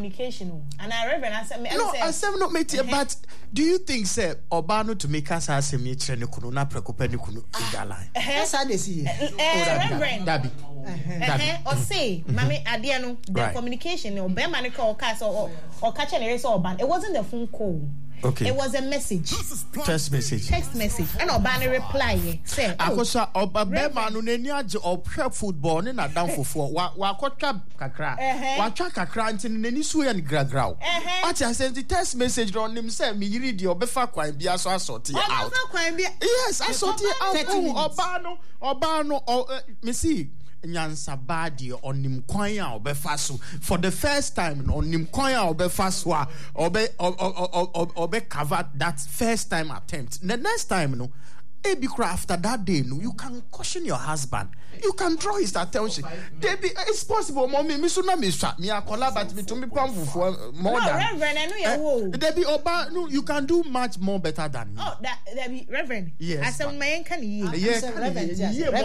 communication. And I reverend, I said, no, I said not mate, but do you think, say, Obano to make us as a nature, no kuno na prekope ni kuno igala? That's how they see it. Reverend. Dabi. Or say, Mammy Adiano, the communication, or Bemanico or Cass or catch an erase or ban. It wasn't the phone call. Okay. It was a message. Text message. And Obana reply. Say, Akosa Obama no nani age opre football ne na dan fofo. Wa kwatwa kakra. Wa twa kakra nti nani suya ni gragrao. What I sent the text message on him say me yiri di obefa kwan bia so asort it out. Yes, I sort it out. Obano me see nyansa badi onim kwan a obefa so for the first time onim kwan a obefa so a obe cover that first time attempt. The next time no after that day no you can caution your husband, you can draw his attention. Debbie, it's possible mommy me so na me sha me akola but me to me pamfu for more than Reverend, I know you wo Debbie Oba no you can do much more better than me. Oh that Debbie Reverend, yes, as a man can you Reverend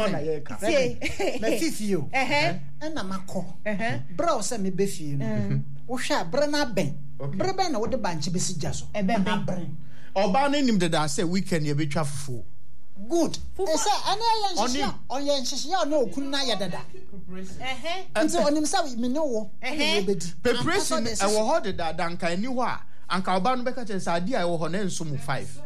me fifio na mako bro say me be fie no wo hwa bre na ben bre ben na wo de banche be sija so e be ben Oba na nim de say weekend ye be twa fufu. Good. Say ana yan hihia na okun na ya dada. Nti onim say me no wo. Preparation e wo ho de dada nka ni ho a anka Oba no be ka say ade a wo ho na nso mu 5.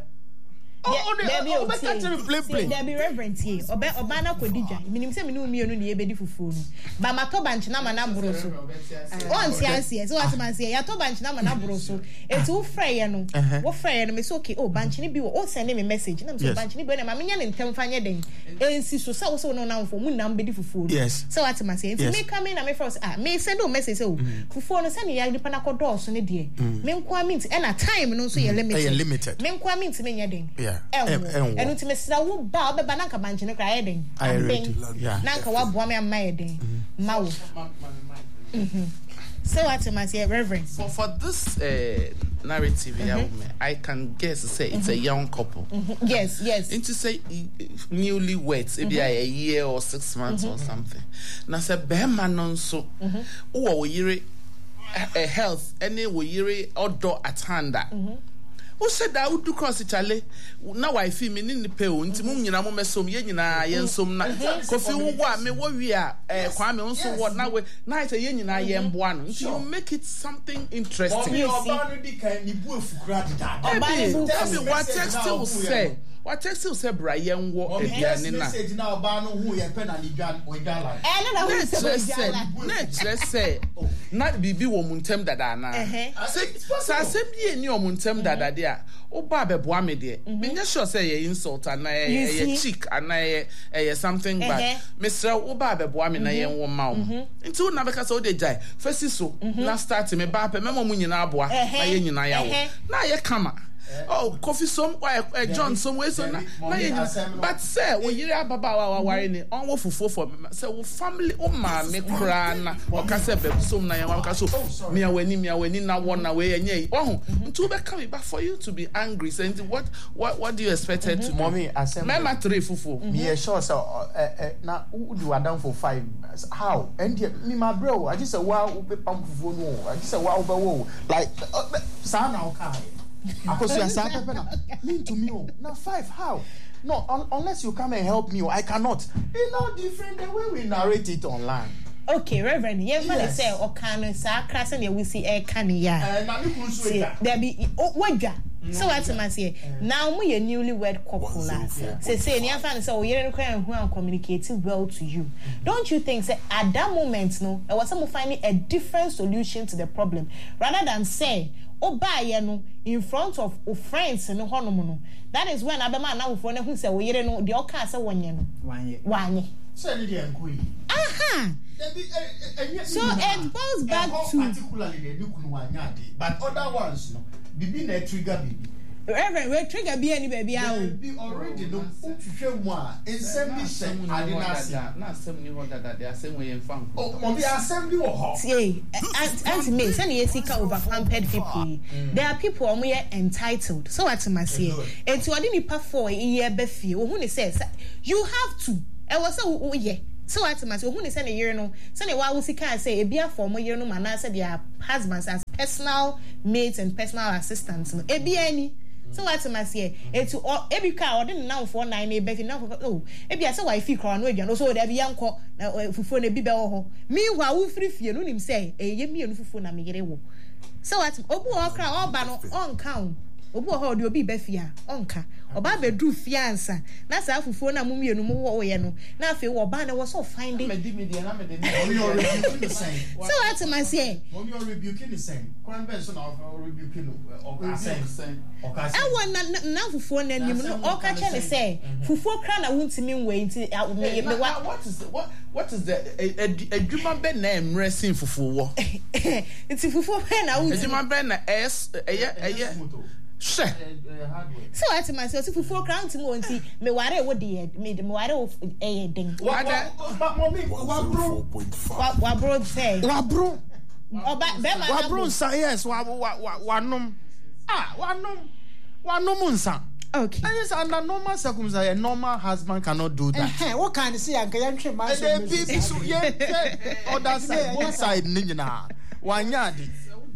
There be reverend here. Oba na kodija. Minim say me no mienu na ye bedi fufu no. Ba mato banch na mana boro so. On sianse. So what man say? Ya to banch na mana boro so. Etu wo frey no. Wo frey no me say okay. Oh banch ni bi wo send me message. Na me say banch ni bi na ma me nya ne ntem fa nye den. Ensi so say wo so no na mfo mu na bedi fufu no. So what man say? Me come in na me first me send o message say fufu no say ne ya nipa na kodo so ne de. Me nkwa mint e na time no so ye limited. Me nkwa mint me nya den. And ultimately, I will bow the banana mansion crying. I read Nanka wa me my day. Mau. So what am I say, Reverend? For this narrative, I can guess say it's a young couple. Yes. And to say newlyweds, maybe a year or 6 months or something. Now say Behma non so. Oh, we a health, any we outdoor attender. Who said that would do cross Italy? Now I feel me in the pale, until Mumina Momesom, Yenina, Yensom, Kofi, what me, what we are, Kwame, also what now, night a yen, I am one. You make it something interesting. What text still say? What text still say, Brian, what message now, Bano, who you pen and let's say, not be woman tem that say, your muntem that dear. Oh, Baba Boame dear. Me sure say a insult and a cheek and a something bad. Mr. Obaba Boame na yen woman. Into Nabaka so they die. First is so last start me Baba Memo Munina Boa, yen na ya come. Oh, coffee some John some way so but say when you are Baba worrying on what for so family me crana or Casebe some na so me when na one away and oh to be coming back for you to be angry saying what do you expect to mommy Mama 3 fufu me sure so na who do down for 5 how and me my bro I just say wow be pam fufu no I just say wow be like sa na okay because you are saying mean to me now 5 how no unless you come and help me I cannot. It's not different the way we narrate it online. Okay, Reverend, yes. Say or can sa class and we see can ya there be waja. So what am I say? Now we a newlywed couple. Say near fan so you're who are communicating well to you. Don't you think say at that moment no there was someone finding a different solution to the problem rather than say buy no in front of friends no honomo. That is when Abema now for who say we no the oka say one no. One. So it goes back to particularly the but other ones no bibi na trigger bibi. Reverend, we trigger be any baby out. Be already no hwehwe mu a assembly say adinasi na assembly ho dada they assembly en fan. Oh, mo be assembly wo ho. See, and me say na yesika over pampered people. There are people who are entitled. So what am I say? Enti odi nipa for year be fie. Wo hu ne say you have to. E was say yeah. So what am I say? Who ne say na year no. Say na wa wo sika say e bia for mo year no man say their husbands as personal mates and personal assistants no ebi ani so what am I say etu ebi ka odi na for 9 e be na oh ebi ase why fi kro no aduan so dey bi yanko na fufuo na bi be wo ho meanwhile wo free fie no nim say eye mienu fufuo na me yere wo so what obu o kra oba no on count obu ho de obi be fia onka oba be du fiansa na sa fufuo na mu mienu mu wo ye no na afi wo ba na wo so finding so what am I say mommy you rebuking the same kwan ben so na rebuking o same I want na fufuo na nim no o ka chele say fufuo kra na wuntimi nwe nti me what is the adwuma ben na emresin fufuo wo nti fufuo ben na wuntimi adwuma ben na Sure. So what am I say? Fufuo kra ntimi wonti me ware wo de me ware wo ding. Mommy, wabro say. Wabro. Oba be ma wabro nsa yes wanom. Wanom nsa. Okay. And yes, under normal circumstances, a normal husband cannot do that. What kind of say I can try my so yeah, other side, both side ninja. Wanyadi.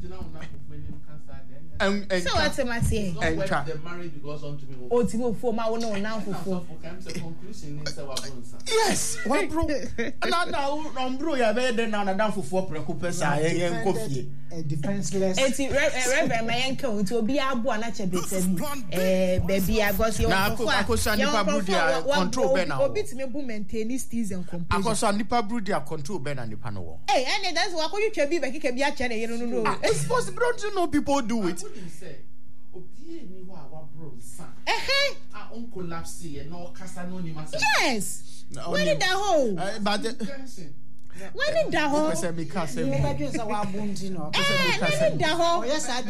So what am I saying? The married because on to me. Oh, Timo for my own now for conclusion is yes, what bro? Now, bro, you better than down for 4 preoccupations. I coffee. Defenseless. It's Reverend my uncle to be a buanacha baby. I got your control Ben. Obit me boom maintain steez and composure. I got some nipa brudia control Ben and the panel. Hey, and that's what you can be, but he can be a channel. You don't know. It's possible, don't you know people do it? Yes. When did that hole? But when did that hole? Yes, I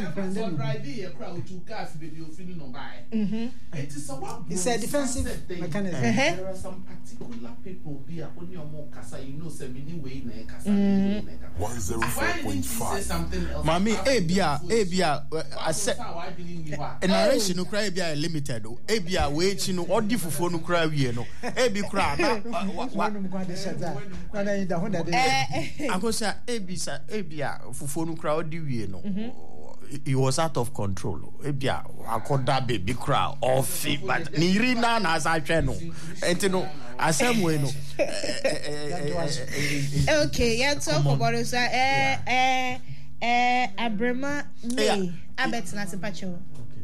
it's a defensive mechanism. There are some particular people be only more kasa, you know, some way in 104.5. Mommy, Abia, I said, and narration no cry be limited. Abia, wait, you know, or different for no cry, you know, Abi cry. I go say Abia, for no crowd, you know. He was out of control. Ebia, I called that baby cry off it, but Nirina as I channel. And you know, I say we know. Okay, yeah, talk about it. Abrema May, I bet not a patcho.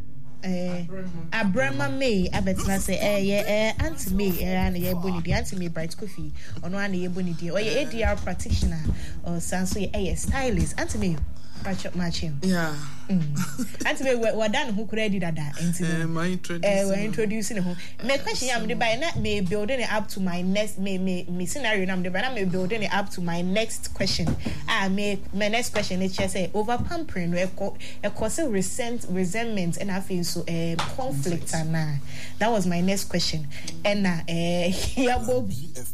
Abrema May, I bet not say, Auntie May, and a bonny, Auntie May Bright Coffee, on one year bonny, or your ADR practitioner, or Sansoy, a stylist, Auntie May. Matching. Yeah. Actually, we're done who created that. We're introducing him. My question I'm the by not me building it up to my next me scenario. I'm the by not me building it up to my next question. I make my next question is just say over pampering, a cause resentment, and I feel so conflict. And that was my next question. And yabo.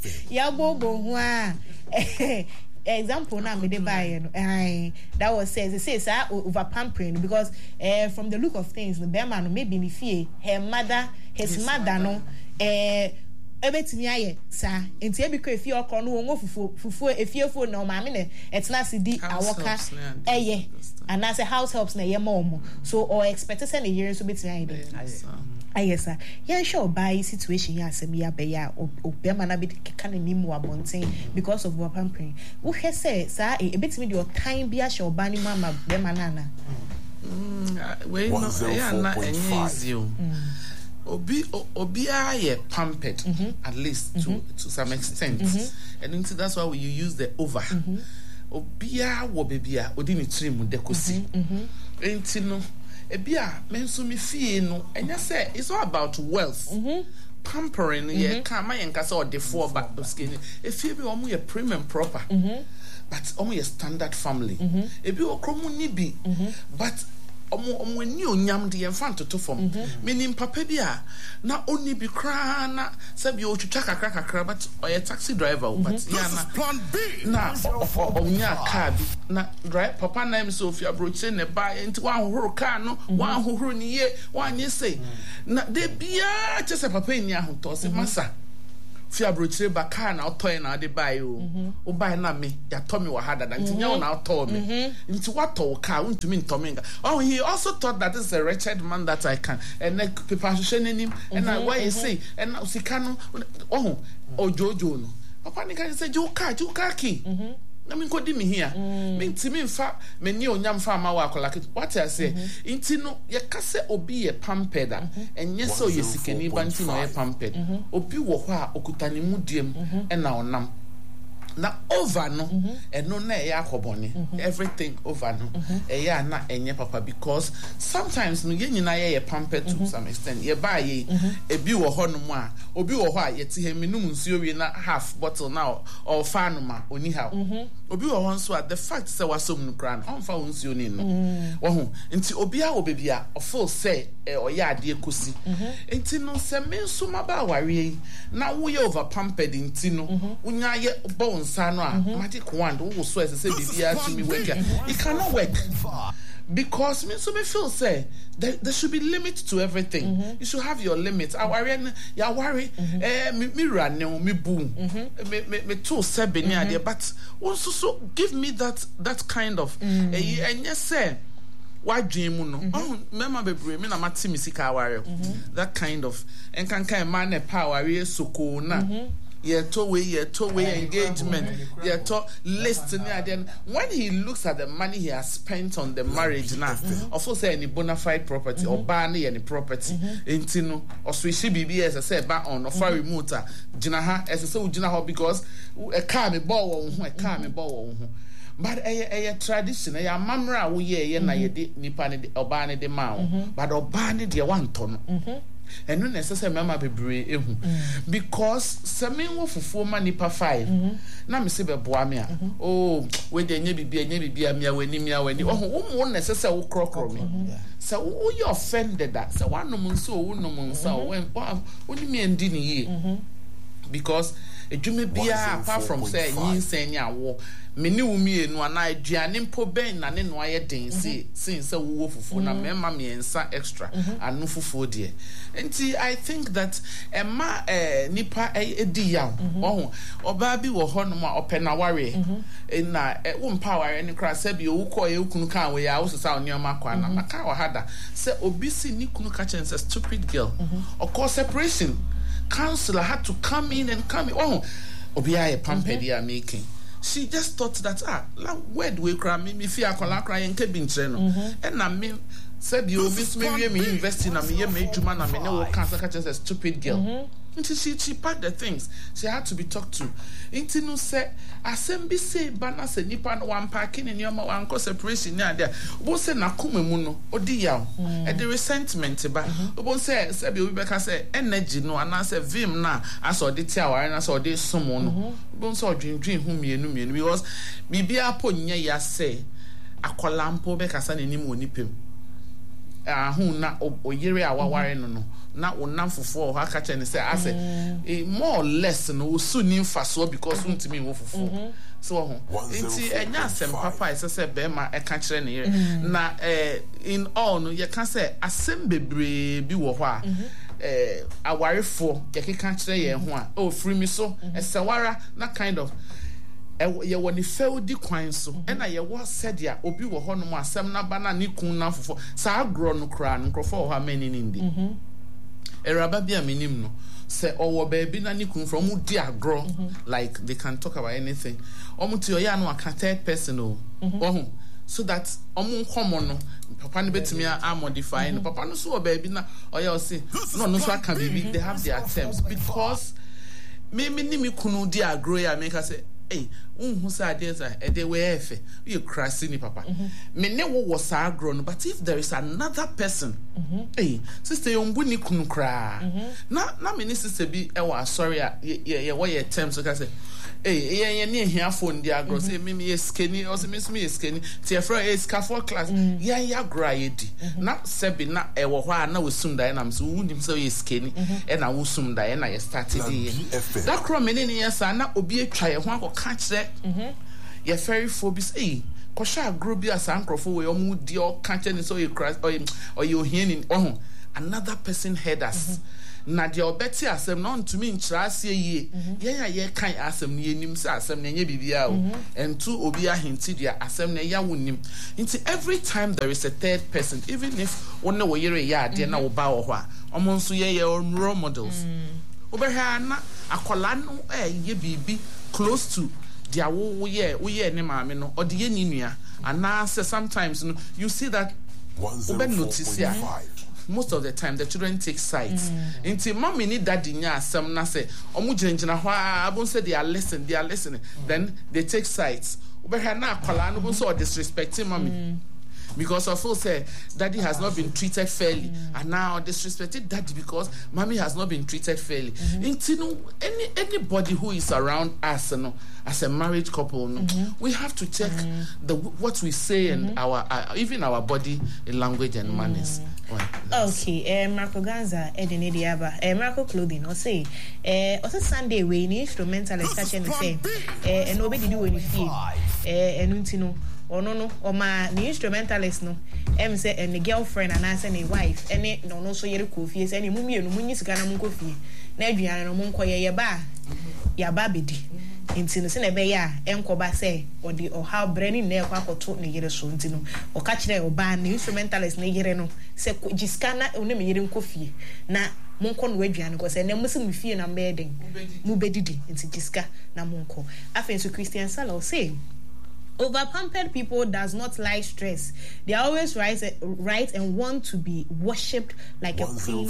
Example now me dey buy that was says it says over pampering because from the look of things the bear man maybe in fear his mother no ebetimi aye sa enti ebiko efi okro no won fufu efiefo na ma me ne etna sidi awoka eye and as a house helps na ye mom so or expect say na year so betimi aye yes sir yeah sure buy situation ya asem ya be ya obema na be keka na nimu abonten because of our pampering wo hwe say sa ebetimi de time bia sure bani mama be manana we no ya na easy Obi are pampered at least to some extent, and into that's why we use the over. Obia wo bebia odini trim dekosi. Enti no ebia menso mi fie no enya say it's all about wealth. Pampering ye ka ma yenka say the four back skin. If you be omo ye prim and proper. But omo ye standard family. Ebi okromo ni bi. But omo ni onyam de yemfa ntoto fom menim papa bia na oni bi kra na sabi o twitwa kakra but oye taxi driver but ya na plan B na onya car bi na drive papa na em so fia broche ne ba enti wan hohoro car no wan hohoro ni ye wan ye say na de bia chese papa ni ahoto se masa Fia brochire ba car na otoy na de buy o buy na me ya to me wa hada da ntinya na oto me nti what to car untumi ntomenga. Oh, he also thought that this is a wretched man that I can and people hwehwe nanim and I why you say and sika no ojojo no papa ni kan say ju car ki na me nkodi me here me ntimi mfa me ni onyam fa ma wa akola what I say nti no ye ka se obi ye pampered enye so ye sikani ba nti no ye pampered obi wo ho a okutani mudiem e na onam na over no eno na e akobone everything over no e ya na enye papa because sometimes no ye nyina ye pampered to some extent ye ba ye ebi wo ho no mu a obi wo ho a ye ti heminum nsuo wi na half bottle now or fan ma oni ha obi wo ho nso a the fact say wasom no kran on fa nsuo ni no wo ho nti obi a obebia full say oya ade ekosi nti no se me nso maba aware na wo ye over pampered nti no unya ye bo nsa no a magic wand wo so ese bibia to me work it cannot work because me so me feel say there should be limit to everything. You should have your limits. I worry me run me boom me too seven idea but also so give me that kind of and yes say why dream no mema bebre me na mati misika aware that kind of and kan man power we soko na ye to way engagement ye to list then when he looks at the money he has spent on the marriage now of course any bona fide property or ban any property intino or switch bibi as I said back on or far remote gina ha as I say gina ha because a car me ball a car me ball but a tradition a mamra we ye na ye de nipa ne obane de ma but obane de one ton and no necessary mama bebre ehu because semen wo fufuo ma nipa 5 na me se beboa me a oh we de nya bibia me wani wo necessary wo krokro me so wo you offended that so one no so wo no nsa wo ni me ndi ni ye because edwuma bia apart from say yin senya wo me ni wumi enu ana aduane mpo ben na ne no aye den since wo fufu na mema me ensa extra anu fufu de enti I think that ema nipa edi yaw oho oba bi wo ho no ma opena ware na wo empower ni kra se bi wo ko ye kunu kan we ya wo sa onyoma kwa na maka wa hada se obi si ni kunu ka chen stupid girl of course separation counselor had to come in oh obi aye pampered ya making she just thought that where do we cry me fear kola cry en ke bi ntre no and na me said you miss me invest in me juma na me ne wo cancer catch a stupid girl until she packed the things she had to be talked to until no say assembly say bana say nipa no one packing in your one cause separation near there wo say na kuma mu no odi yaw e the resentment ba wo say be we beka say energy no ana say vim na aso de tia ware na so de somo no wo say odwindwin hu mienu because bibia po nya ya say akolampo beka sa nanim onipem hu na oyire awaware no na onam fufu ha ka chene say ase more or less no su ni mfaso because untimi wo fufu so ho nti enya asem papa say be ma e ka kire ne na in all no ye ka say asem bebre bi wo ho a awarefo ye ka kire ye ho a o free me so esewara na kind of ye woni feudi kwan so na ye wo said ya obi wo ho no mu asem na bana ni kun na fofo sa agro no kra nkrofo ho amani ni ndi eraba bia minim no say owo baby na ni kun from di agro like they can talk about anything omuti oya no aka third person oh so that common no papa no betimi a modify no papa no so baby na oya o say no so aka baby they have their terms because me ni mi kunu di agro ya make say hey who say they were efe you crazy ni papa me ne wo was agro no but if there is another person hey sister you mbu ni kunu kra na me ni sister bi e wa sorry ye wo ye terms so ka say hey ye ne hia phone di agro say me skinny or say me skinny ti e fra ska for class ya gra ye di na sebi na e wo ho a na wo sum da na me so wunim so ye skinny e na wo sum da e na ye started ye that cro me ne yesa na obi atwa ye ho akọ kire ye very phobis kosha agro bi asa ankrofo we omu di o kanche ni so ye crash or you hearing another person heard us na de obeti asem no ntumi nkyira asie yie yen ya kan asem ne yenim se asem ne nye bibia o entu obi ahenti dia asem ne ya wonim nti every time there is a third person even if one wo yere ya ade na wo ba wo ho a omo nso ye role models obehwa na akola no ye bibi close to dia wo ye ne maame no ode ye ni nua ana say sometimes you see that notice most of the time the children take sides until mommy need daddy nya asem na say omu jinjina ho abon say they are listening then they take sides obehwa na akola no so disrespecting mommy because of who say daddy has not been treated fairly and now disrespected daddy because mommy has not been treated fairly until anybody who is around us as a married couple we have to check what we say and our even our body language and manners. Okay, Marco Ganza Edine Diaba Marco Clothing or say Sunday we instrumentalist catch and say and nobody do any feel and untino or no or my instrumentalist no say and the girlfriend and I say a wife and no so yere kofi any mummy no munis gana munkofi na aduane no monko ye ba ya ba bedi nti no se na be ya enkoba say or the or how branding na ekwa koto ne yere so nti no o ka kire oba na instrumentalist na yere no se jiska na o na me yere nkofie na monko no aduane ko se na musim fie na mbeden mu bedidi nti jiska na monko afenso Christian Sala say over-pampered people does not like stress. They are always right and want to be worshipped like a queen.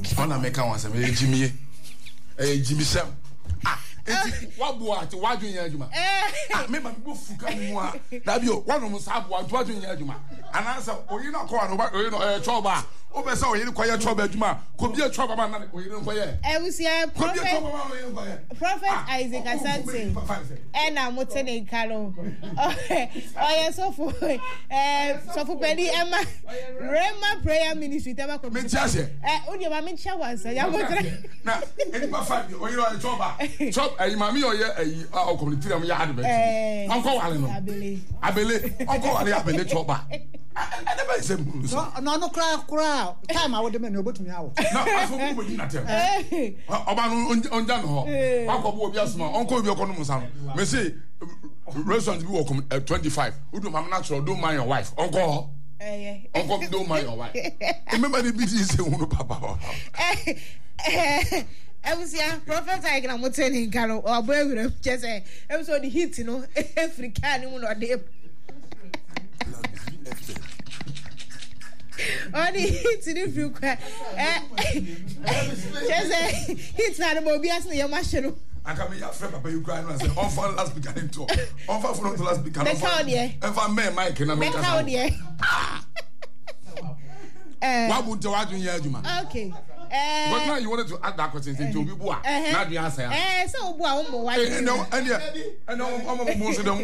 Jimmy Sam. What boy? Why do you do? Me ma go fuka mu a. Dabio, one of us have what do you do? And answer, oh you not call no choba. Obe say oyiri kwaya choba aduma. Ko bi choba ma na oyiri kwaya. We see Prophet Isaac Asante. Na motene kalo. Oya so for pedi Emma Rema prayer ministry teba ko. Me tiase. Odi ma me chia wansa ya motre. Na eni ba fa bi oyiri choba. Chop ayi mami oye ayi o community am ya advert. Onko wale no. Abele. Onko wale abele choba. I never say no cry time I would me no botumi awo no afo ko bodi na tem oba no onja no ho akobo obi asoma onko obi okono musa me say restaurant bi welcome 25 udu mam natural don't mind your wife onko onko don't mind your wife remember the BT say unu papa Ebusia Prophet I na moteni kalo obo ewure je say episode the hit no Africa ni mu no de Only hit in the few crack. Hit not about be asking your machine. I come here, Papa, you cry and say, on for last beginning to on for the last beginning. If I may, Mike, and I'm what would you want to hear, Juma? Okay. But now you wanted to add that question to be boa. Not the answer. So, why? And I'm most of them.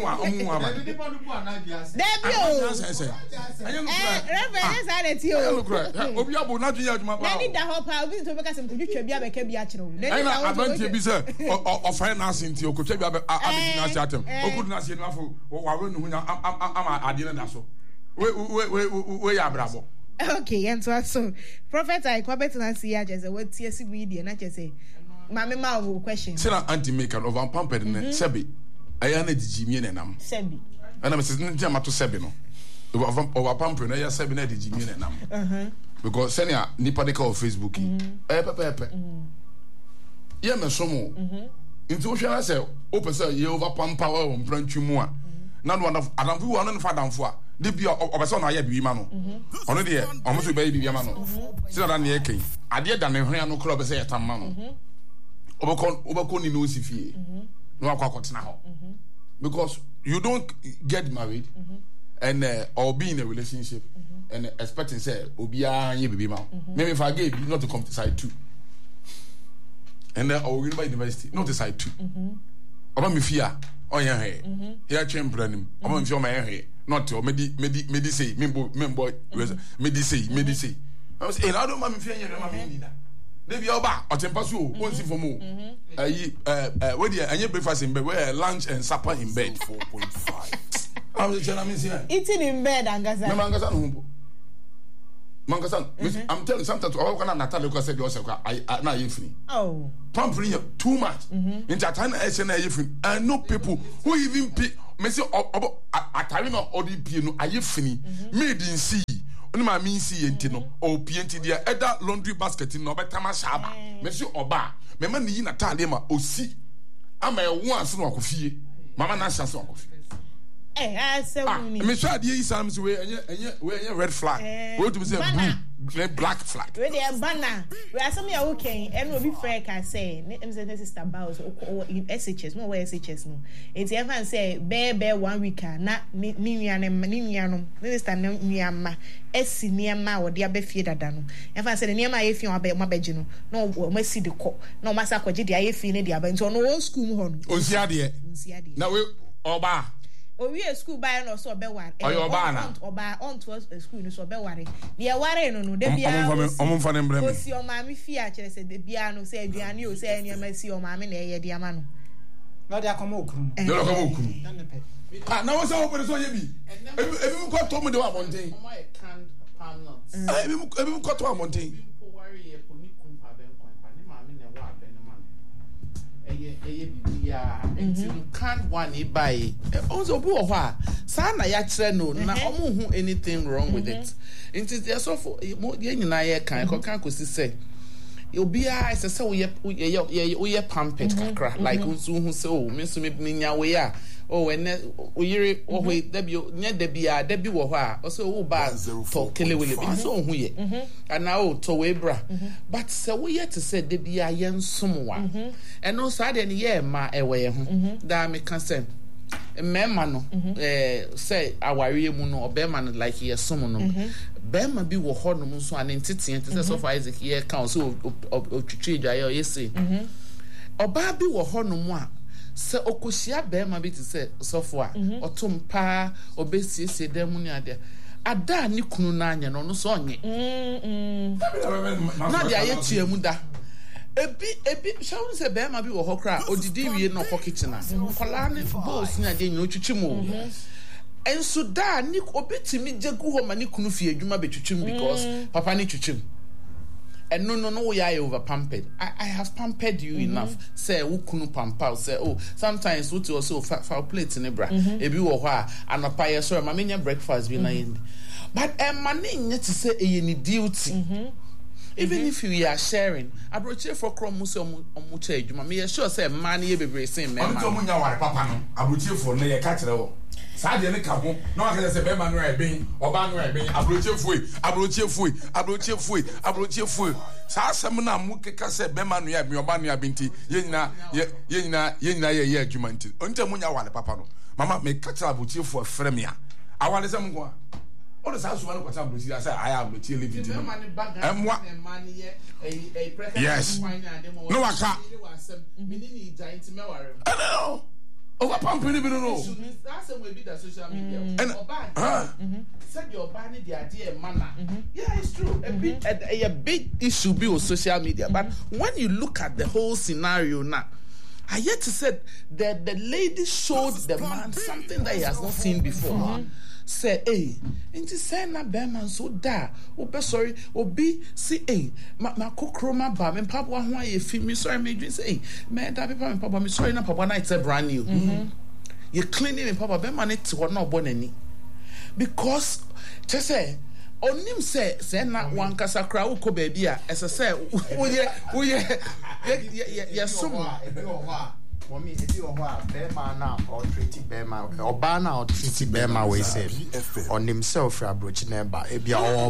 Okay, and so Prophet I come back and see just what TSC media na just say mama ma wo question say na anti make an over pampered ne sebi aya na digimie ne nam sebi ana me say ntia mato sebi no over pampered na ya sebi na digimie ne nam because senior nipa de call Facebook pepe ye me somo nti wo hwa say o pese ye over pamper o mprantu mu a na no adamfu wo no fa adamfu a de bia obese na ya bi ma no ono de omo so be bi ma no si na na ye ken ade da ne hwan no kro obese ye tam ma no obekon ni no sifie no akwa ho because you don't get married and or be in a relationship and expecting say obia ye bi ma maybe if I gave you not to come to side 2 and then or university not to side 2 oba me fia onya he ya chempranim oba me fia o ma he not to medi say membo medi say I was I don't mind fear you ma me need that they be oba otempa so won see for mo we dey anye breakfast in bed we lunch and supper in bed 4.5 I was telling me say eating in bed angasa me angasa no Mangasan, I'm telling you sometimes all kind of Natalie said yourself, I not even. Oh. Pumping too much. In China, I know people who even pay. Messi Atarino or the piano, I fini made in sea. Only my mean see entino or PNT dia Eda laundry basket in no better shaba. Messi Oba, Mamma Nina Talema or see. I'm a once no coffee. Mamma Nasha so coffee. I said, Miss Shadi Sam's way and red flag. What to say black flag. Ready a banner. We are some okay, and will be fair. Can say, this is about in SHS, no way SHS no. It's ever say, bear 1 week, not Ninianum, Minister Niama, Essi Niama or dear Befida Dano. If I said Niama, if you are my bedroom, no, we see the court, no massacre, I feel in the Abenton, no school home. Unsiadia. Now we Oba. Oh, we are school by no so be one. Oh, your banner. Oba on to us school no so be one. The aware no de bia. I'm for them. O si o mami fia kire say de bia no say aduane o say anya ma si o mami na ye de ama no. Na de akomo okunu. No akomo okunu. Ah, na we say open so ye bi. Ebi ko to mo de wa mountain. O my canned palm nuts. Ebi ko to wa mountain. Can't one buy also be a sana ya no na omo anything wrong with it. It is there so for you na kan ko si say obi a say we pampered kakra like unsu hu say oh me so me nya we a oh when oyire we debi nya debi a debi wo ho a so wo ba to kelewele bi so hu ye and now to we bra but say we yet to say debi a yen somwa and no say de ye ma ewe ho da me kan say mema no say aware mu no obema no like ye som no bema bi wo ho no so an entity say so for Isaac ye kan so otwitwe dwaye ye say oba bi wo ho no mu a se okosia bema bi ti se sofo a otom pa obesiesie dem mu ni ade ada ni kunu na anya no so onye na dia ye tuamu da ebi shawu se bema bi wo ho kra odidi wie no ko kitchen a kola ne boss ni ade nyo twitwimu enso da ni obetimi jegu ho ma ni kunu fie adwuma betwitwim because papa ni twitwim. And no, we are over pampered. I have pampered you enough. Say, who kunu pampa? Say, oh, sometimes we also foul plates in a bra. If you were and a pie, sorry, my mania breakfast be nine. But money yet to say any duty. Even if you are sharing, I brought you for Chromus or Mutage. Mamma, sure, say, money be bracing, man. Papa, I brought you for near catch it. Sadia ne ka ho no aka se be manu eben oba no eben abroche fui sa asem na mu keka se be manu ya bi oba no ya binti ye nyina ye adwuma nti onta munya wale papa no mama me ka tira abroche fu afre me a awale se mko a o de sa so no kwata abroche ya say aya abroche levity no emwa yes no waka no over pumping even no. That's the way be the social media. And said your body the idea manner. Yeah, it's true. A big issue be with social media. But when you look at the whole scenario now, I yet to say that the lady showed the man something that he has not seen before. Say, hey, and to say na beman so da. Obe sorry, obi see, hey, ma kokroma ba me papa ho aye fi me sorry me dream say, me da papa me papa me sorry na papa na it's a brand new. You cleaning me papa beman it to no bonani. Because just say onim say na wan kasa kra wo ko baby a ese say wo ye so Mommy, if you are Bema now or treaty Bema or Bana or treaty Bema, we said on himself for a brooch number, Ebia or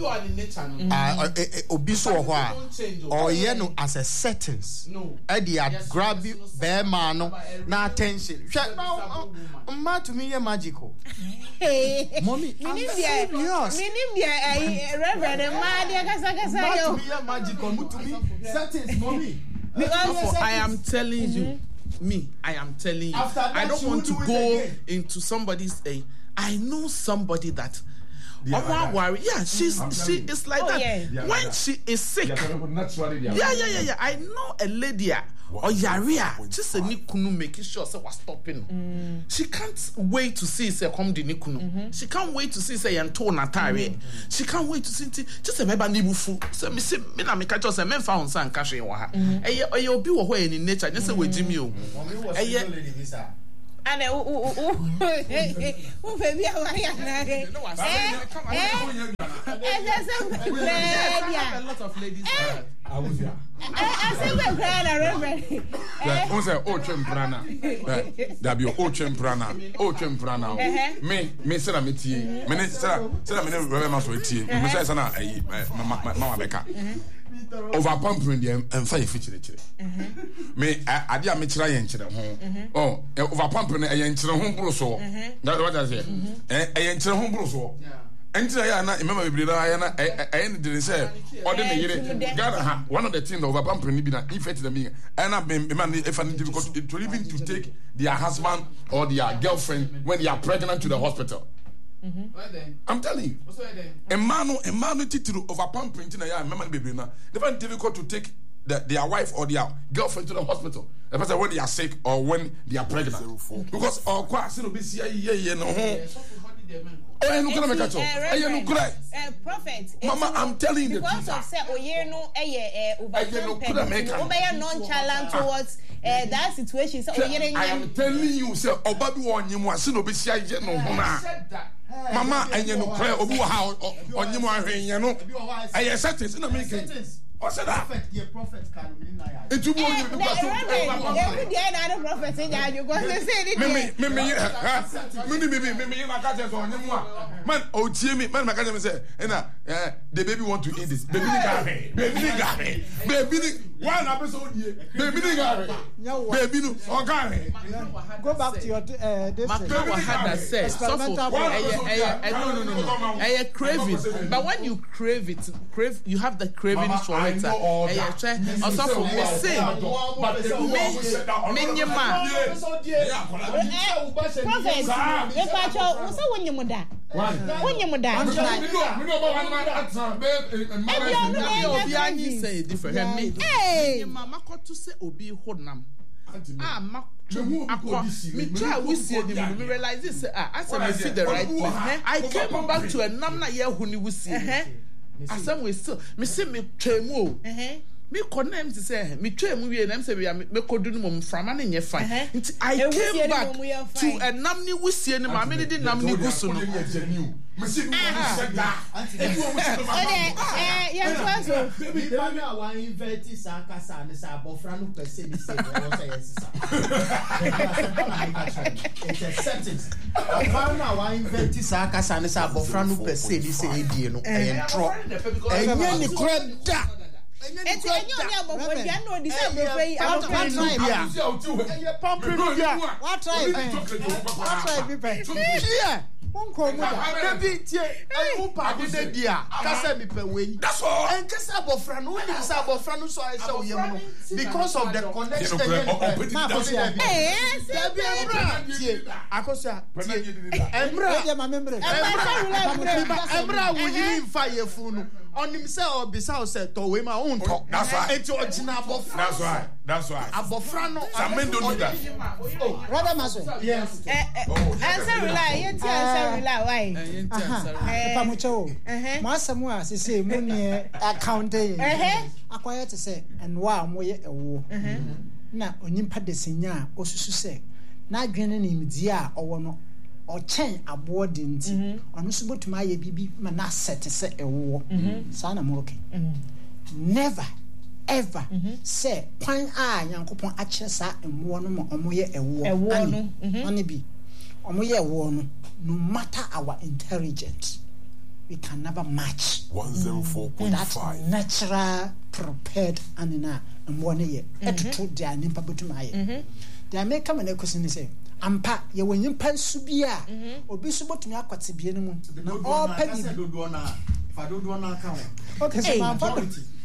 Obiso or Yeno as a settings. No, Eddie, I grab you Bema no attention. Shut now, ma to me, magical. Mommy, yours. Reverend Madia magical to me, settings, mommy. I am telling you. I am telling you. I don't want to go into somebody's. I know somebody that. Yeah, she is like that. Yeah. When she is sick. Yeah. I know a lady or yaria just a nikunu making sure say was stopping. She can't wait to see say come the nikunu. She can't wait to see say yanto natari. She can't wait to see just a meba nibufu. So me say me na me catch us a men found san cash wa ha. Eye obi wo hɔ in nature just say we Jimmy o. Eye and baby a lot of ladies me say na me tie me say na me remember so tie me say na mama beka over pumping them and fire feature me ade a me kira yen kire ho over pumping e yen kire ho bro so that what I say yen kire ho bro so enti ya na remember be na na yen did say ode me yire Ghana one of the things over pumping be na effect them and na be man if an difficult to even to take their husband or their girlfriend when they are pregnant to the hospital. I'm telling you. A man titulu over pumping na ya remember baby na they find difficult to take their wife or their girlfriend to the hospital. The person when they are sick or when they are pregnant. Because kwa se no be sia ye no ho. Oh, no gonna make at all. Prophet. Mama, I'm telling you the truth. Because of say oye no over nonchalant towards that situation. So I am telling you, say obabi wonyimu ase no be sia ye no ho na. Mama, enye no kra obi wa ha onyimu ahwenye no. Aye sentence na make. O said that prophet can mean na ya. It will be you prophet in ya you go say it. Me na ka je so onyimu a. Man, o tie me, man maka me say, na the baby want to eat this. Baby one episode here. Baby no on carry. Go back to your this. Makawa had that said no. Craving. But when you crave it, you have the craving for it. Also for me say me nyema. Hey, mama got to say obi hodnam. Me try we see them. Me realize this. I said me see the right place. I came back to a namna year who ni we see. I said we still. Me see me tremo. Me condemn to say me tremo we them say we me kodu no mum from an nye fine. I came back to a namni we see ni ma me did namni gusu no. Me see me said that. Yes, baby na wa invert sa kasa ne sa bofra no pese ni say we say yes sa. It's a sentence. Na wa invert sa kasa ne sa bofra no pese ni say die no entro. Enye ni kreda. It's a new because of the connection. On himself, besides said to we my own talk. That's right. It's original Abofra. That's right. Abofra no. Some men don't do that. Brother Maso. Yes. Answer rely. Why? Pamucho. Masamu say money accounting. Acquire to say and wow moye ewo. Na onimpa de senya osusu say. Na dwene nim dia owo no. Or chain aboard didn't on subo to my baby mana set say a war. Sana Moroke. Never ever say point yankopon achesa and one more omoye a war. Only be omoye one no matter our intelligence. We can never match 104.5 that natural prepared anina and 1 year. To their nimpa butumaye. They may come and question say ampa ye wenyi pansu bia obi so botumi akwate bia no mu na all pani dodo na fa dodo na ka ho okay so man fa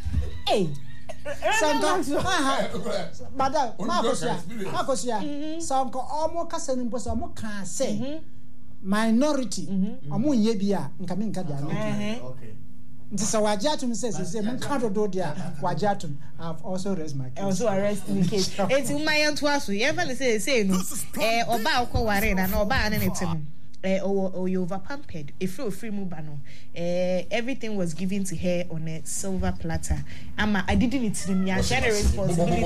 santa madam makosia sanko omo kasa ni mposo omo kan say minority omo nye bia nka me nka dia no okay This is Wajatum says, Wajatum. I've also raised my case. Also arrest the case. It's in my own twasu. You ever say no? Oba ko ware na oba anenetem. Or you over pampered. If you free mubano. Everything was given to her on a silver platter. I didn't need to me. I share a responsibility.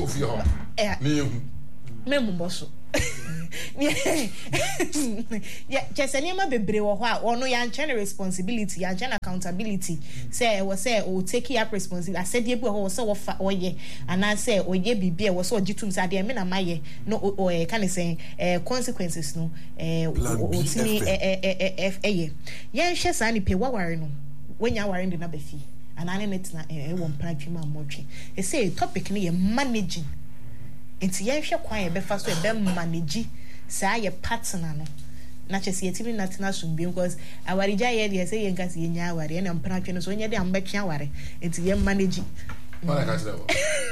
Yeah, just any ma bebre wo ho or no yan channel responsibility, yan channel accountability. Say we say o take up responsibility. I said ye bu ho so wo fa oye and I say oye bibia wo so ogitum say dey me na maye no o can say consequences no o timi yan hwe sa ni pe wa ware no when ya ware ndi na be fi and ane net na wo mpratwe ma motwe. E say topic ni ye managing. Nti yɛhwɛ kwan yɛ bɛfa so ɛbɛ manage saa yɛ partner no na kyɛ sɛ yɛtimi natena sombi because awarigya yɛ deɛ sɛ yɛn ka sɛ yɛnya aware ɛna mpratwe no so onyɛ de ambɛtwe aware nti yɛ manage wala ka kyerɛ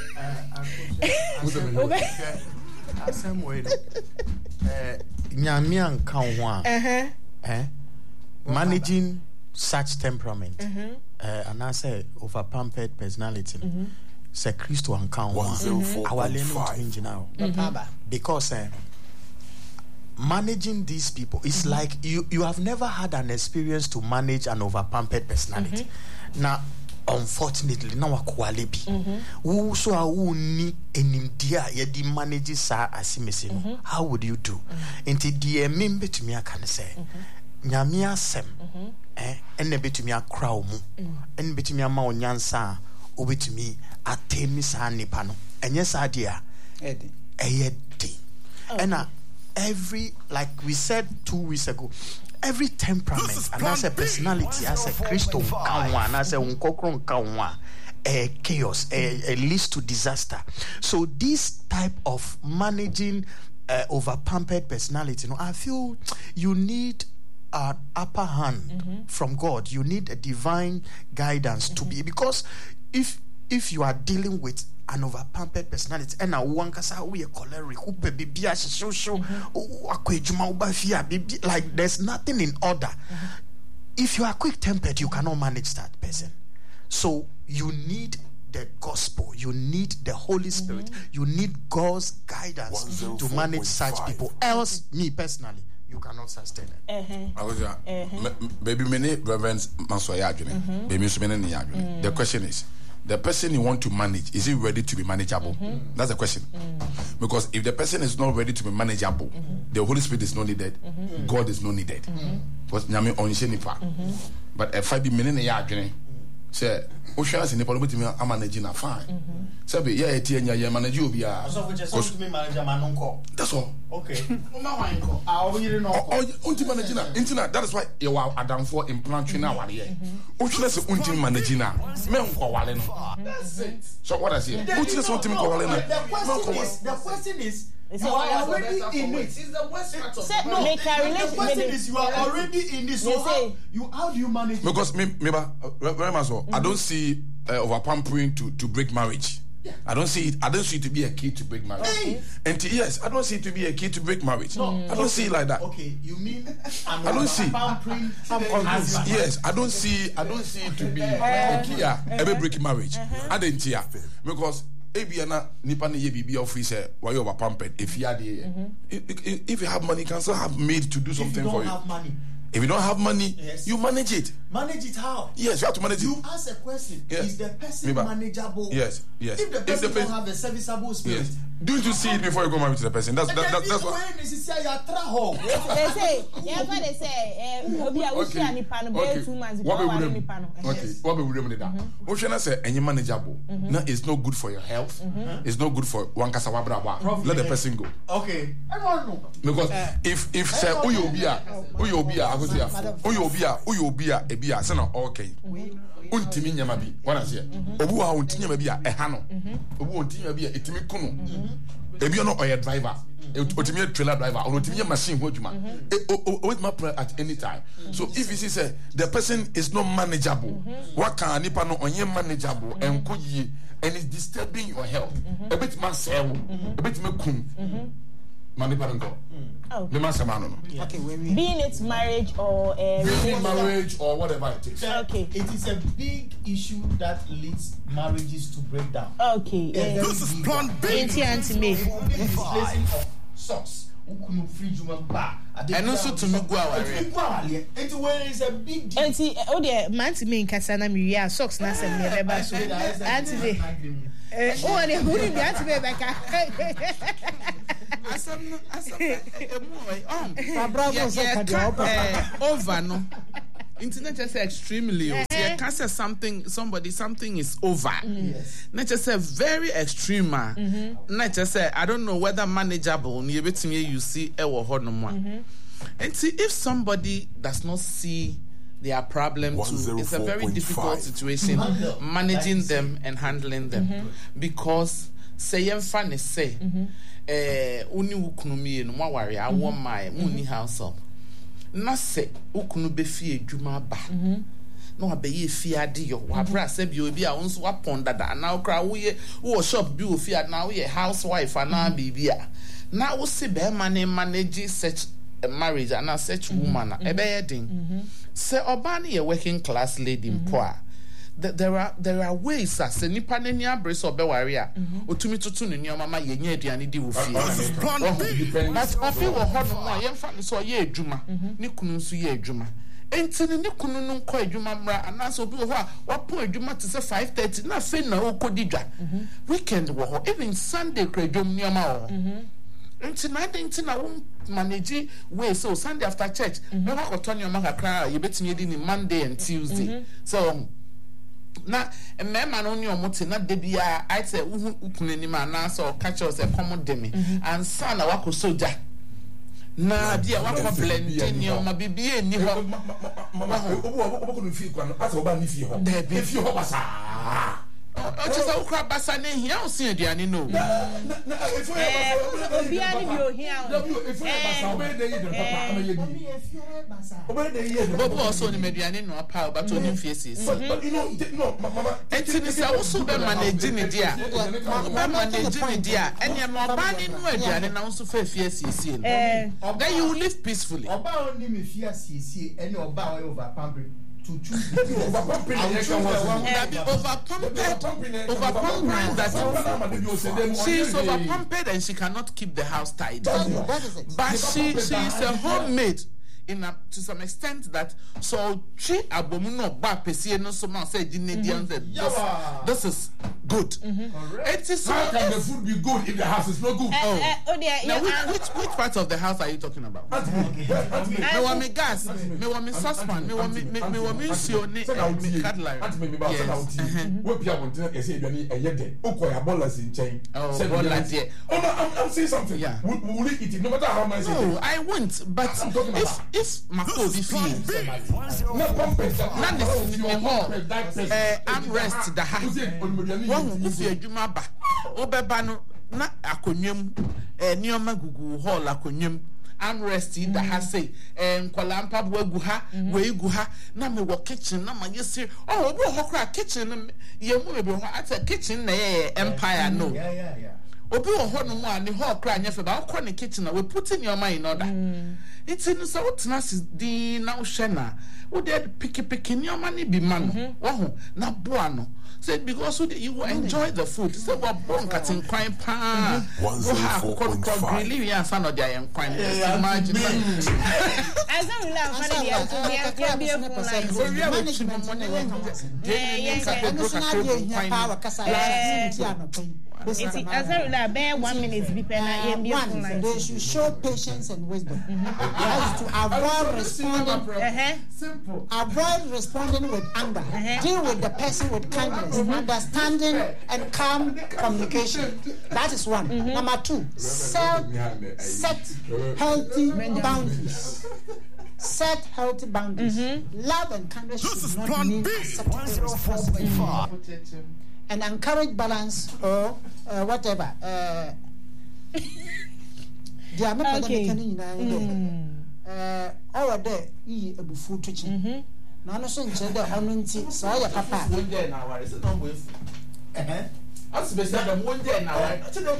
wo asɛm wei no nyame anka ho a managing such temperament and I say over pampered personality say Christo and count our because managing these people is like you have never had an experience to manage an over pampered personality. Now unfortunately now akwale bi who so a who ni enimdia ye di manage sa asimese no how would you do enti die membe to me aka ne say nyame asem enne betumi akra omu enne betumi ama onyansa obetumi atemi sa nipa no enye sa dia edi and every, like we said 2 weeks ago, every temperament and as a personality as a Christo kanwa and as a unkokron kanwa chaos leads to disaster. So this type of managing over pampered personality, I feel you need an upper hand from God. You need a divine guidance to be, because if you are dealing with an over pampered personality and a wankasa we a choleric like there's nothing in order. If you are quick tempered, you cannot manage that person. So you need the gospel, you need the Holy Spirit, you need God's guidance to manage such people. Else, me personally, you cannot sustain it. Baby, many reverends Masoya, baby, the question is, the person you want to manage, is he ready to be manageable? That's the question. Because if the person is not ready to be manageable, the Holy Spirit is not needed, God is not needed. But if I be meaning a say, Oceans in the Parliament, I'm managing a fine. Sabi, yeah, Tia, manage you be a. That's all. Okay. Internet, that is why you are Adam for implanting our year. Oceans until managing now. That's it. So what I say? Oceans want to make the question is, you are already in it. It's the worst part of the question is, you are already in this. So how do you manage? Because very much so. I don't see over pampering to break marriage. I don't see it. I don't see it to be a key to break marriage. And yes, I don't see it to be a key to break marriage. No, I don't see it like that. Okay, you mean I don't see. Pampering? Yes, I don't see it to be a key ever break marriage. I didn't hear because. If you have money, you can still have maid to do something for you. If you don't have money, you manage it. Manage it how? Yes, you have to manage it. You ask a question. Yes. Is the person manageable? Yes. If the person don't have a serviceable spirit. Yes. Do you see it before you go married to the person? That's what. They say, they say, What we do that? What should I say? Any manageable? No, it's not good for your health. It's not good for one kasawabra. Let the person go. Okay. I don't know. Because if say Uyobia, say no okay. Untimi nyama bi wana se obu ha untimi nyama bi a eha no obu untimi nyama bi a etimi kunu ebi no oye driver otimi trailer driver or otimi machine ho djuma with my prayer at any time. So if you see say the person is not manageable, what can nipa no onye manageable enko yie and it's disturbing your health, a bit man sell a bit me kun Mani parenko. Me masamano. Okay, being it marriage or being marriage or whatever it is. Okay. It is a big issue that leads marriages to break down. Okay. This is plan B. Anti-me. Displacing of socks. And also to me go away. It was a big deal. Anti, oh dear, man to me in Kasana Miria socks na send me a so. Anti, oh, and who did that to me back? Over no. Internet just say extremely. You can't say something is over. Yes. Not just say very extreme. Not just say I don't know whether manageable. You see and see if somebody does not see their problem too, it's a very difficult situation managing them and handling them because say funny say uni ukunu no more worry I want my money house up. Na se ukunu be fie adwuma ba no abeye fie ade yo wa bra se bi obi a wonso wa pondada na okra wo shop bi o fie na wo ye housewife na bibia na wo se be manage such a marriage and such woman ebe din se oba na ye working class lady mpo there are ways as nipa nani abrese obeware a otumi tutu ne nioma ma yenya aduane di wo fie but ofi wo ho no a yemfa no so ye adwuma ne kunu nso ye adwuma entini ne kunu no nkọ adwuma mra anaso obi wo ho a wapo adwuma te se 5:30 na fe na okodi dwa weekend wo ho even Sunday kradwom nioma wo entini I think na wo manage way so Sunday after church me wa ko tonyo ma kakra ye betimi di ni Monday and Tuesday so na mmema no ne omote na de bia I say ukunani ma na so catch us a common demi and son na wako soja na dia wako blend ni o ma bibie ni ho obo no fi kwa no asa oba ni fi ho de bi fi ho basa o just ukra basa ne hia o sin aduane no obi ani bi o hia o basa obe de yi de papa amaye di obe de yi de bobo also ni aduane no apa but oni fieses but you know no mama entini sa wo so be manage ni dia be manage ni dia ene ma oba ni no aduane na wo so fa fieses no then you live peacefully oba oni me fieses ene oba over pampering to choose overpumping that she is overpumped and she cannot keep the house tidy. But she is a homemaid to some extent that so she abomuno ba pesi no so man say Ginedian said this is good. It is how can the food be good if the house is not good? Now which part of the house are you talking about? Me want me gas, me want me saucepan, me want me sione cutlery. Yes. What people want to say aduane eyede okoya bolas in chain. Say bolas there. I'm saying something. Yeah. Will eat it no matter how much? No, I won't. But if my food be feel na armrest da ha won wo fi adwuma ba obeba no na akonwam nioma gugu hall akonwam armrest da ha say nkola mpabo agu ha we gu ha na me wo kitchen na ma yesi obi ho kra kitchen ye mu be ho ata kitchen na ye empire no obi wo ho no mu ani ho kra anya fe ba akọ ne kitchen na we put in your mind in order it's in so what na di na hwe na wo dey pick in your money be man wo na boa no say because you will enjoy the food say we bon cutting kwine pa wo ha ko really we answer no dia yen kwine imagine as I love money ya be a like so we are with money as I love bear 1 minute be pena yen be like they should show patience and wisdom. Yes, to avoid responding simple. Avoid responding with anger. Deal with the person with kindness, understanding and calm communication. That is one. Number 2, set healthy boundaries. Set healthy boundaries. Love and kindness should not mean accepting responsibility. And encourage balance or whatever. Our day, a buffet teaching. None of sense that I mean, so I papa. As we said, I'm one day now.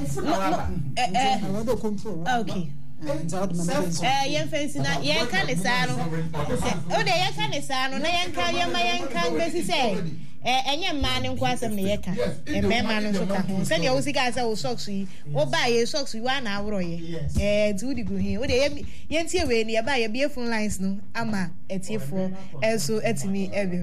Okay. Yen fancy na yen kan isa no. O de yen kan isa no na yen kan besi say. Enye man nko asem na ye ka. E me man no so ka ho. Se de o sika say o socks yi, o ba ye socks yi wa na awro ye. Tu di go hin. O de yen tie we ni e ba ye be phone lines no ama etiefo eso etimi ebe.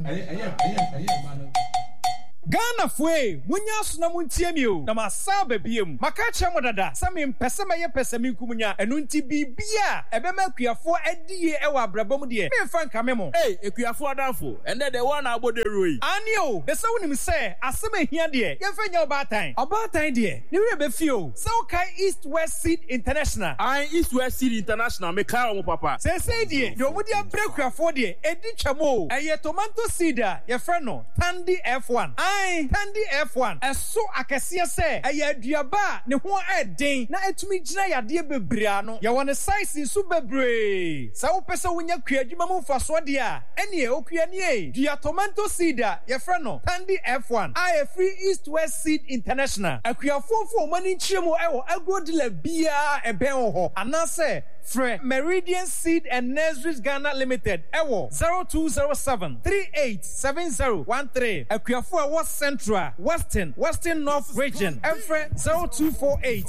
Ghana fue munya suna muntie mi o na masaba biem maka che modada sami mpese me ye pese mi kumunya enu nti bibia ebema kuafo adie e wa brabom de me fa nka me mo ekuafo adanfo ende de one aboderoi ani o be se wonim se asema hia de ye fa nya obatan de ni we be fio se o kai East West Seed International East West Seed International me kai o papa se de yo mudi abrekuafo de edi twamo eye tomato seed ye fra no Tandy F1 Tandy F1 eso akese se eye aduaba ne ho eden na etumi gina yade bebrea no ye won size su bebre sa wo pese wonya kuadwuma mu faso de a ene okua ne dua tomato seed ye fra no Tandy F1 I free East West Seed International akuafofo mani nchiremu ewo agrodila bia eben ho anase Fre Meridian Seed and Nurseries Ghana Limited ewo 0207 387013 akuafo a was Central Western North Region Efre 0248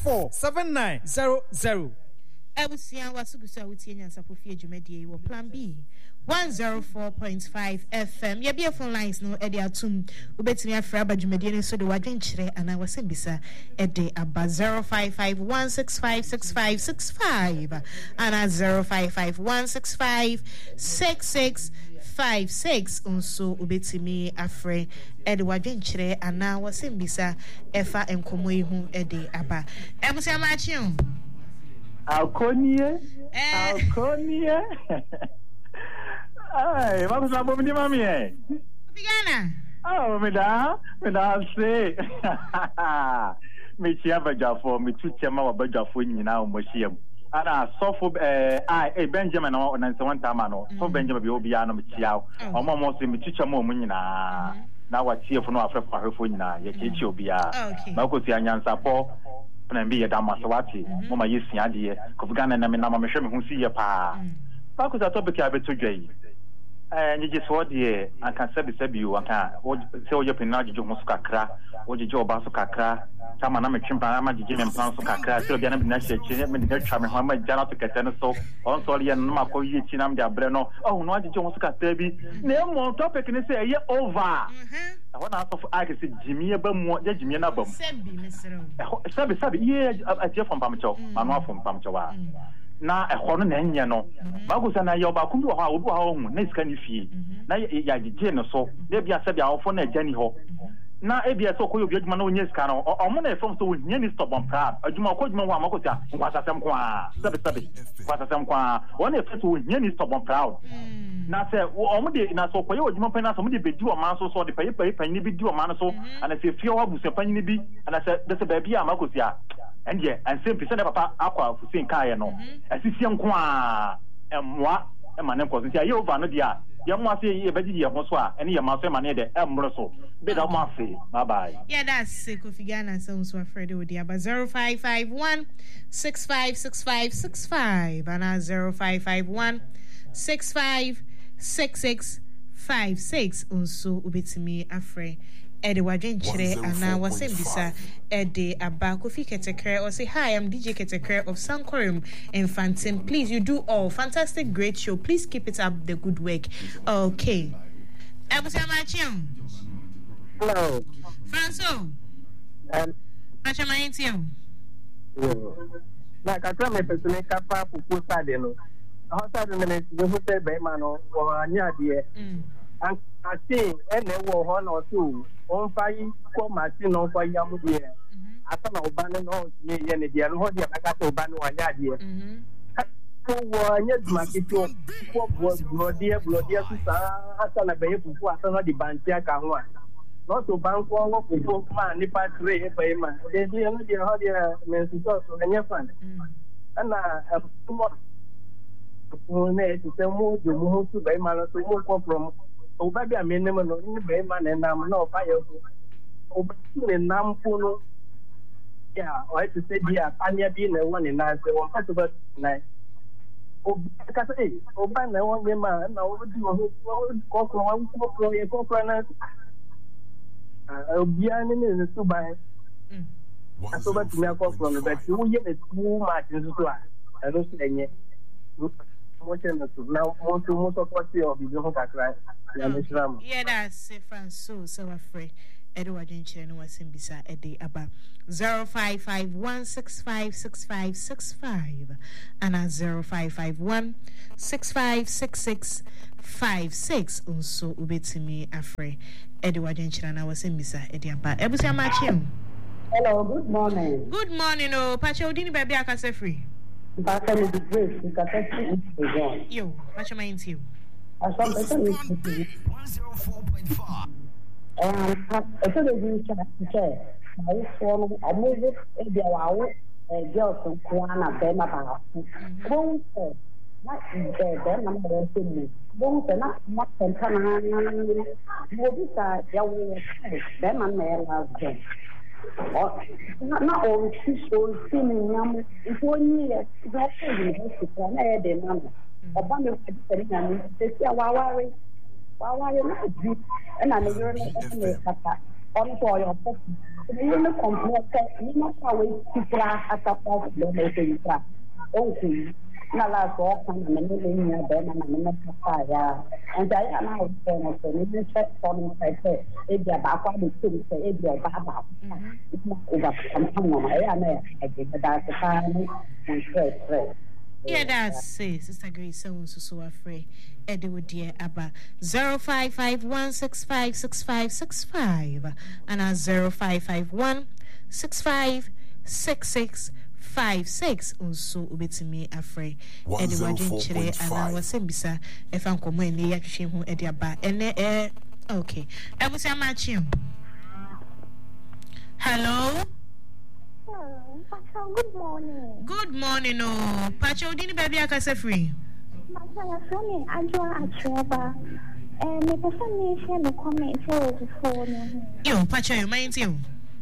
947900 Ebusia wasugusa wutie nyansa pofie dwumadie wo plan B 104.5 FM ye be phone lines no e de atum ubetimi afra badwumadie ne so de wadwenkyere ana wasembisa e de aba 0551656565 ana 0551656656 unso ubetimi afre e de wadwenkyere ana wasembisa efa enkomo yi hu e de aba ebusia machion Alconie. Ai, vamos lá, vamos de mami. Pigana. Oh, me dá sei. Me tia bajafo, me tu tia ma bajafo nyina o moshiem. Ana sofo Benjamin no na nse wanta ma no. So Benjamin bi obi ya no me tia. O mo so me tu tia ma o nyina. Na wa tia fo no afrefa hwefo nyina. Ye chi obi ya. Ma ko si anyansa po. Na mbi ye damasawati mo ma yesi ade ko Ghana na me na ma hwe me hu si ye pa ba ko za topic ya beto dwai nyiji so de aka sabi o aka se o ye pina jijo ho so kakra o jijo ba so kakra tama na me twimpa ma jije me plan so kakra se obi na bi na hyechi me de twa me ho ma jana to kete no so on so ye no ma ko yi chi na me de abre no oh no jijo ho so kakra bi na mo topic ni se ye over I want to ask if Jimmy Bam, Jimmy Nabam. Sabi, yeah, a dear from Pamcho, Manoa from Pamchoa. Now a horn and yano. Bagus and I yobakum to our home, next can you fee. Now, ya the general so, maybe I said our phone at Jenny Ho. Now, maybe I saw you get Manonis cano or money from so nearly stop on crab. A Juma Kodman Wamakosa, was a some qua, Sabi, was a some qua, one if it will nearly stop on proud. Na say omode na so koye odwuma pan na so omode bedu o man so so de paye pan ni bi di o man so and say fie wa busa pan ni bi and say de say ba bia makosia enje and say pese na papa akwa fusin kan ye no asisi nko a emwa e ma ne ko so say over no dia ye mo ase ye ba gidi ye ho so a ene ye ma so ma ne de emro so be da mo ase bye bye. Yeah, that's Kofi Ghana sounds so afraid with the 0551 656565 and 0551 656656 unso ubetimi afre ede wadwenkyere ana wasembisa ede aba Kofi Ketekre or say hi, I'm DJ Ketekre of Sankorim Infantin. Please, you do all fantastic, great show. Please keep it up the good work. Okay. Ebusiamachium. Hello. Franco. Pachamaintium. Na katra me pesone kapa pupu sade no. Hausa de me go say be ma no o anya de. An ati ene wo ho no so on fai ko machine no fa yamu de. Asa na oba no ye ne de no ho de aka to oba no anya de. Ko wo anya duma kito ko blodia su sa asa na be pupu asa no di banti aka ho a. No to banko wo pupu ma ni pa tre e be ma. De de no de ho de me so anya fan. Ana mo ne to say mo do mo to be man so mo come from o ba bia me nem no ni be man na am na o fa ye obetumi nam no yeah or to say dia anya bi na one na say one part of na ka say oba na one ma na o di o ko na obia ni so ban so ba tumi akọ no but wo ye too much nso so a eno so enye mo chen so na mo support you bi ho kakra ya me shram yeah that's Francois so afraid Edward Nchene no wasimbisa ede aba 0551656565 and 0551656656 unso ubetimi afre Edward Nchene na wasimbisa ede aba ebusia machi. Hello, good morning. Good morning, oh. Pacha Odini baby akase free. Pacha is the grace. You can take it again. Yo, Pacha mind you. I saw better with 104.5. I saw the view chair. I saw a movie in the wow, a girl from Kuana, Bema Baha. Don't say, not there, then I'm going to me. Don't say, not much and come on. You will decide, there will be them and their last day. Not all people seeming young. If 1 year, that's a university, and I had a man. A bundle of ceremony, they say, why are you not deep? And I'm a year on for your person. You know, compare, you know, how we people are at the point of the making. Okay. Na last walk on the million then and a minute fire. And I am now saying, so you check for me, I say, if you're back on the city, say, if you're back, it's not over someone. I think that's the time and straight. Yeah, that's Sister Grace, so afraid. Eddie would dear Abba 0551656565 and 0551656656 unso ubetimi afre Eddie wadin chire ana wasembisa efa nkomo ene ya hwehwe hu Eddie aba ene okay ebusi amachi. Hello. Pacha, good morning. Good morning, oh. Pacha, Odini baby akase free. Pacha, friend, Ajwa Atreba. Me person me share me comment here before me. Yo, Pacha, you mind you?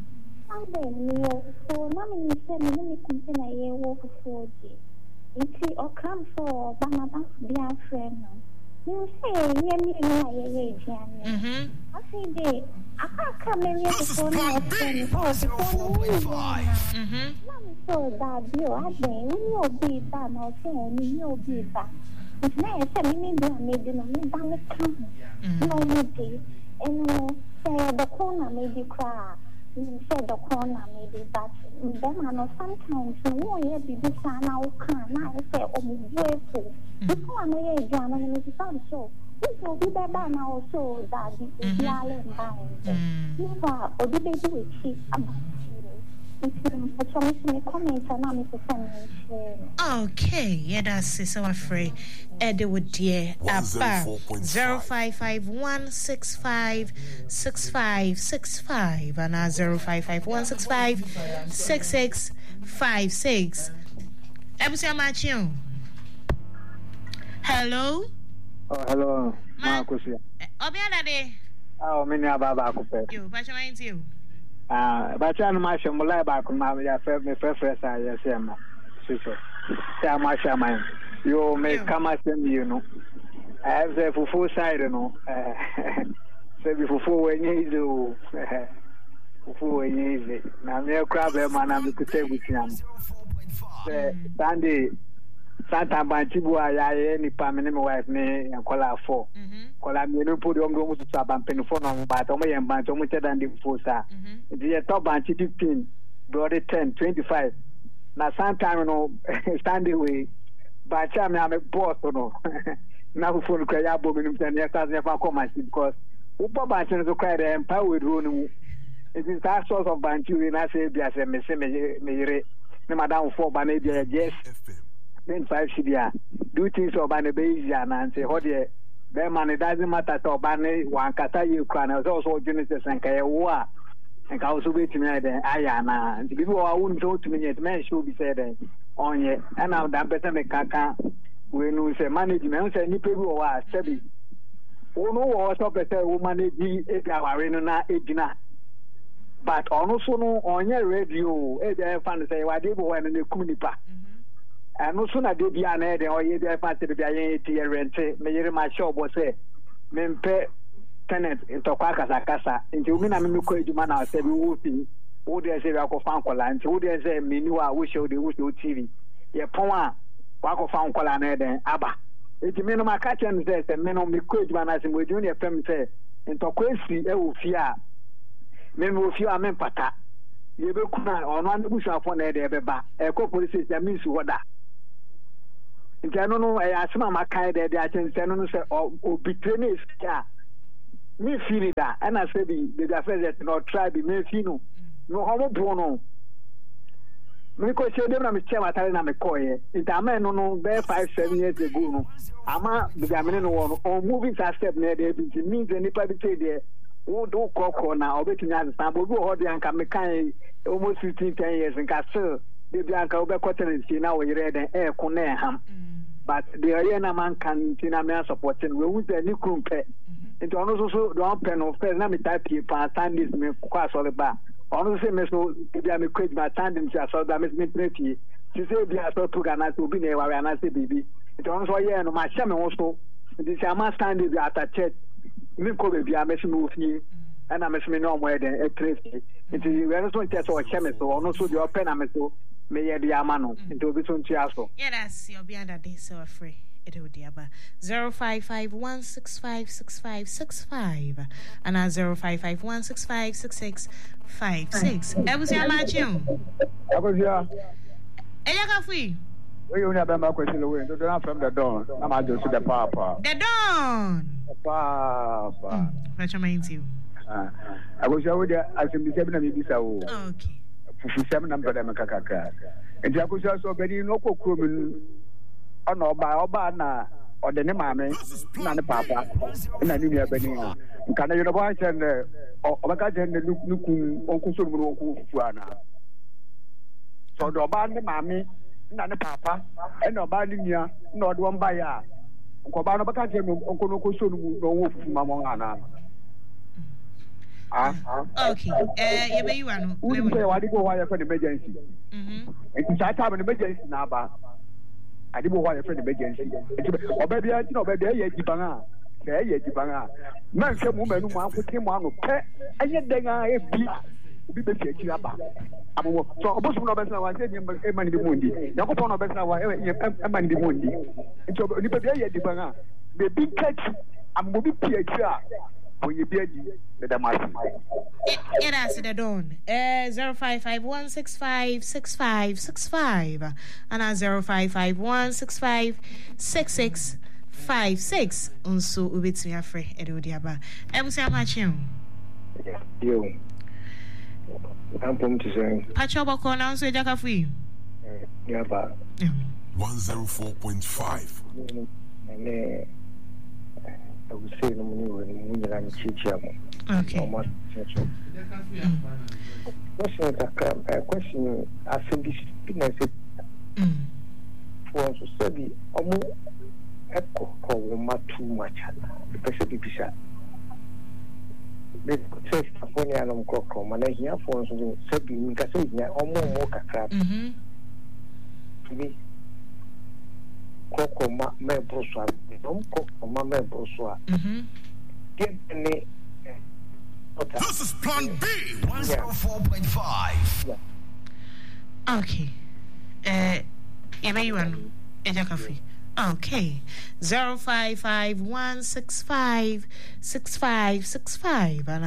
So now me say me continue na ye wo before je. Iti okram so Barnabas be a friend. You say ye me na ye jani. I say dey aka me ye before na friend. Oh, before so that you are there, you will be that, no, you will be that. It's nice, I mean, you made no come. No, you did. And say the corner made you cry. You said the corner maybe, but then I know sometimes you won't be this and I can't. I say, oh, joyful. Before I know you're German, and it's also. It will be better now, so that you will be all in mind. You are, or the baby will cheat about. Okay, yeah, that's so afraid. Eddie would dear Abba 0551656565 and 0551656656. Ebusia. Hello. Oh, hello. Marcus. Obianade. Oh, many Baba Coupe. You, but you mind you. But I'm my shame, back on my first, I say, sister. Say, my shaman. You may come at them, you know. I have the full side, you know. Say before when you do, before easy. Now, near crab, man, I'm to say with him. Sunday. Santa Banchibua, any permanent wife, me and Cola 4. Cola, you don't put on go to Saban Penophone, but only and Banchometer than the Fosa. The top Banchi 15, brother 10, 25. Now, sometime, you know, standing way, but I'm a boss, you know. Now, for the Kaya Bominum and your cousin, if I come and see, because Upa Banchan is a cry the empire with Runu. It is that source of Banchu, and I say, as a message, Madame 4 Banadia, yes. 25 CDA. Do things about the base and say, oh, dear, man, it doesn't matter to Bane, one Kata Ukraine, also Genesis and Kayawa, and also wait to me at Ayana. And people I wouldn't talk to me yet, man, should be said on ye. And now that better make Kaka when we say management, and you people are steady. Oh, no, or stop at a woman, 8 hour in an 8 dinner. but also no on your radio, fan say, why they were in the Kunipa. And no sooner did be an head or you fancy to be a rent, may my shop was say, Mempe tenant in Tokaka, into Minamico, man, I said, whooping, who they say, Wako Fankola, and who they say, Minua, wish you the wish you TV. Ye Poma, Wako Fankola, and Abba. It's a minimum catching this, and men on the quick man as we do your family say, and Tokwesi, Eufia. Men will feel a men pata. You will come on one bush upon a deba, a couple that means what that. In general, I ask my kind that I can send on or between me, me feel that, and I said, the affairs that not try be me fino. No, how no. Because you don't have a chair, I'm a coy. It's a man no there 5-7 years ago. Ama the Gamin or moving fast step near there, it means any private there. Who do cocoa now, or betting as Sambo, or the Anka Mekai almost 15-10 years in Castle. The Bianca over cotton and see now we read an air coneham. But the arena man can Tina supporting. We would a new compare. It also don't pen of fair, let me type here, time this me quite all the bar. Honestly, Mr. Biami quit my tandem, I saw that Miss Mitty. She said, "Be a sort of Ghana to be near and I say, baby." It also, yeah, no, my shaman also. This I must stand at a church. Milko baby, I'm missing with you, and I'm missing no more than a thrifty. It is very soon test or chemist, or also the open amateur, may be a man into the soon chiaso. Yeah, that's your beyond that day, so afraid. It would be about 055-165-6565 and 055-165-6656. That was your match. I was here. Hey, you got free. We only have a question away. So don't from the dawn. I'm just the papa. The dawn. Papa. What you mean to you? I was over there as a Miss Ebony. Okay. For 7 number, I'm a caca. And I was also very local crewman. No, by Obana or the Nemame, none of Papa, and I knew Benina. Can I advise and Obaka and the Nukum Uncle Fuana? So the Obana Mammy, none of Papa, and Obania, not one by ya. Cobana Bacate, Uncle Nukusun, no wolf, Mamma. Okay, you may want to say, why do you go wire for the emergency? It's that time an emergency now. I didn't want a friend of emergency. Or baby, I know, baby, Jibanga. There, Jibanga. Man, some woman who want to came on, and yet they are a be the Chiraba. So, a bosom of us now, I said, Eman the Mundi. Now, upon a best now, Eman the Mundi. And so, Jibanga, the big catch, and will be PHR. When you be the Damas. It answer the dawn. 055-165-6565 and 055-165-6656. Also, ubits me afraid. Edodiaba. Say much you. You. I'm going to say. Pachoba corner, so Jacka free. Yeah, but 104.5. I would say no money when teacher. Okay. Question I think this for study almost echo too much. The person be shot. The church for the alarm clock, and I hear for said in Cassia almost more crap. To me. Coco me broswa don't coco me broswa get any this is plan B 104.5 okay everyone Ejakafi okay 055-165-6565 and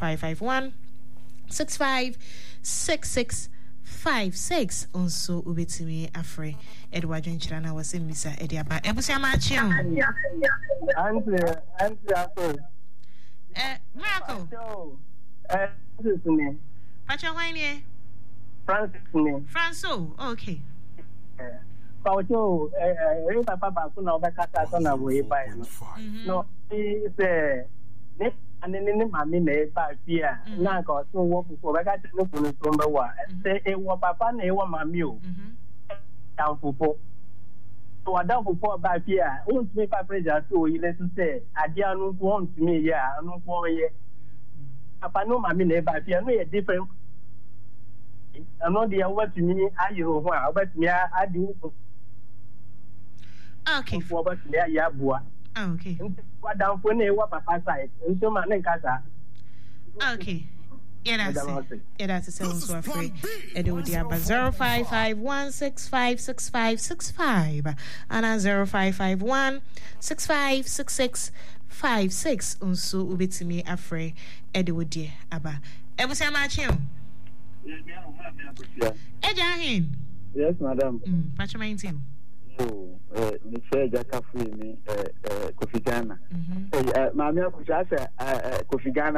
055-165-6656 also ubetimi afre Edward Jenchana was in Misa Ediaba Ebusia Machio Marco this is me Pacha Wine Franco okay Paucho papa kuna obekata sana we buy no say and then mammy may buy fear. Now got so work for I got no from the one. Say a war papa, a one mammy. Down for so I down for by fear. Won't me by pressure, so you listen say, I dare not want me, yeah, I don't want ye. Papa no mami na eba fie no ye different. Ano de what me ayo ho a but me adi. Okay. For but me ya bua. Okay. What down for ne wa papa side. Nso ma ne nkasa. Okay. Yeah, that's a sound so free. Edo diaba 0551656565 and 0551656656 unso ubetimi afre Edo die aba. Ebusia machim. Ejahin. Yes, madam. Pacha 19. Oh, Michelle Jaka free me Kofi Ghana. Mami akusha say Kofi Ghana